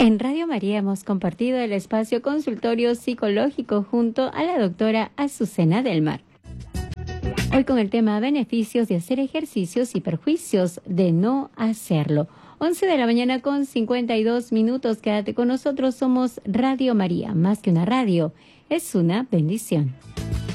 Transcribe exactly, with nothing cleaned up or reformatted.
En Radio María hemos compartido el espacio consultorio psicológico junto a la doctora Azucena del Mar. Hoy con el tema beneficios de hacer ejercicios y perjuicios de no hacerlo. once de la mañana con cincuenta y dos minutos. Quédate con nosotros, somos Radio María. Más que una radio, es una bendición.